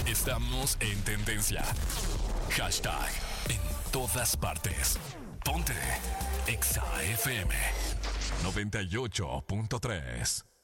Estamos en tendencia. Hashtag en todas partes. Ponte Exa FM 98.3.